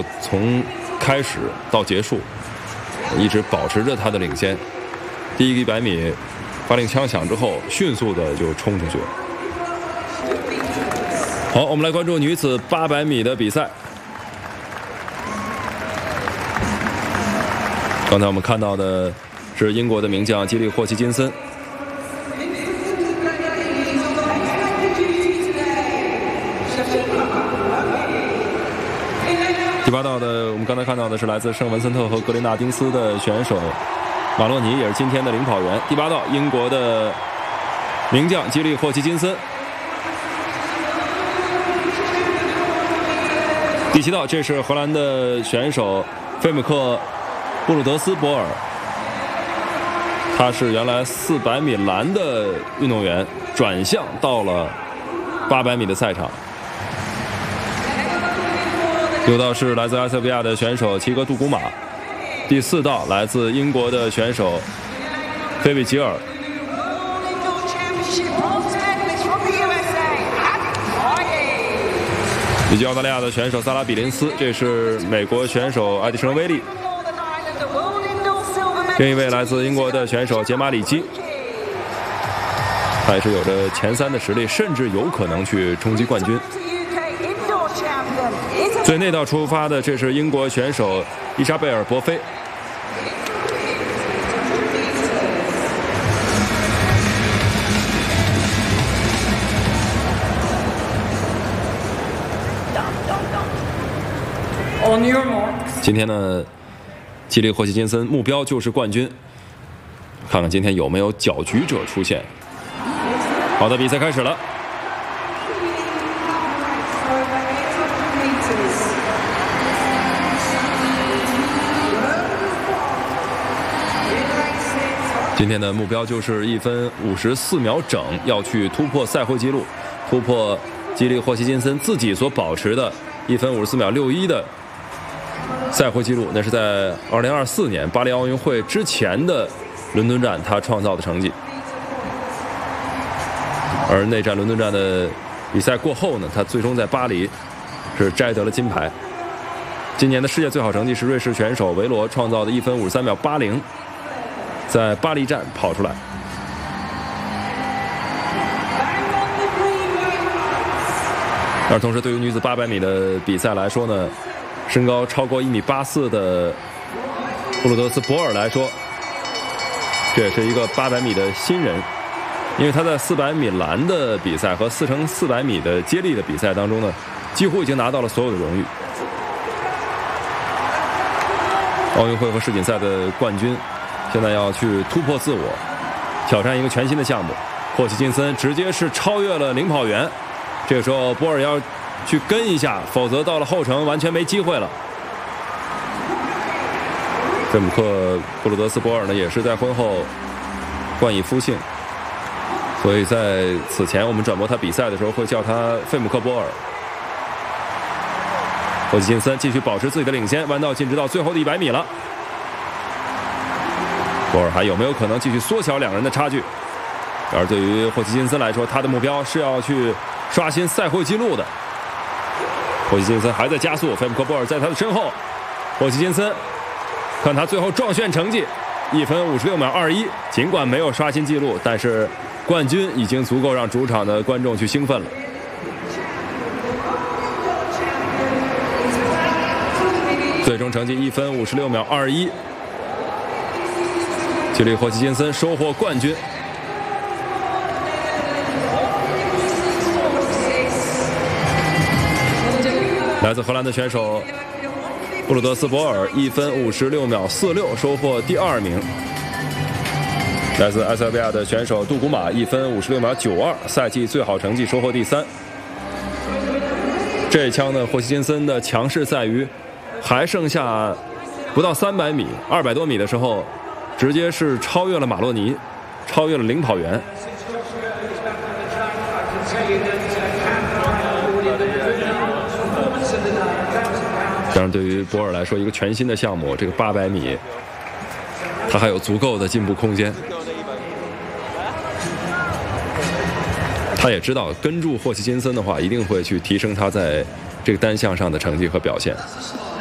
够从开始到结束一直保持着他的领先。第一个100米发令枪响之后，迅速的就冲出去了。好，我们来关注女子800米的比赛。刚才我们看到的是英国的名将基利·霍奇金森。第8道的，我们刚才看到的是来自圣文森特和格林纳丁斯的选手马洛尼，也是今天的领跑员。第8道，英国的名将基利·霍奇金森。第7道，这是荷兰的选手费姆克·布鲁德斯博尔，他是原来400米栏的运动员，转向到了800米的赛场。6道是来自埃塞俄比亚的选手齐格杜古马。第4道来自英国的选手菲比吉尔。以及澳大利亚的选手萨拉比林斯，这是美国选手艾迪生威利。另一位来自英国的选手杰马里基，他也是有着前3的实力，甚至有可能去冲击冠军。最内道出发的，这是英国选手伊莎贝尔·博菲。今天呢，基利·霍奇金森目标就是冠军，看看今天有没有搅局者出现。好的，比赛开始了。今天的目标就是1分54秒整，要去突破赛会纪录，突破基利·霍奇金森自己所保持的1分54秒61的赛会纪录，那是在2024年巴黎奥运会之前的伦敦站他创造的成绩。而内战伦敦站的比赛过后呢，他最终在巴黎是摘得了金牌。今年的世界最好成绩是瑞士选手维罗创造的1分53秒80，在巴黎站跑出来。而同时，对于女子800米的比赛来说呢，身高超过1.84米的布鲁德斯博尔来说，这也是一个800米的新人，因为他在400米栏的比赛和4x400米的接力的比赛当中呢，几乎已经拿到了所有的荣誉。奥运会和世锦赛的冠军，现在要去突破自我，挑战一个全新的项目。霍奇金森直接是超越了领跑员，这个时候波尔要去跟一下，否则到了后程完全没机会了。费姆克·布鲁德斯博尔呢，也是在婚后冠以夫姓，所以在此前我们转播他比赛的时候会叫他费姆克波尔。霍奇金森继续保持自己的领先，弯道进直到最后的100米了。波尔还有没有可能继续缩小两人的差距？而对于霍奇金森来说，他的目标是要去刷新赛会纪录的。霍奇金森还在加速，费姆克波尔在他的身后。霍奇金森看他最后撞线成绩1分56秒21，尽管没有刷新纪录，但是冠军已经足够让主场的观众去兴奋了。最终成绩1分56秒21，基利·霍奇金森收获冠军。来自荷兰的选手布鲁德斯博尔1分56秒46收获第2名。来自埃塞俄比亚的选手杜古马1分56秒92，赛季最好成绩收获第3。这一枪呢，霍奇金森的强势在于还剩下不到300米，200多米的时候，直接是超越了马洛尼，超越了领跑员。当然，对于博尔来说，一个全新的项目，这个800米，他还有足够的进步空间。他也知道跟住霍奇金森的话，一定会去提升他在这个单项上的成绩和表现。